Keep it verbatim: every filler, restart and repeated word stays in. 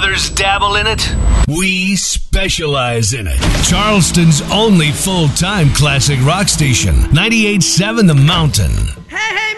Others dabble in it. We specialize in it. Charleston's only full-time classic rock station, ninety-eight point seven The Mountain. Hey, hey,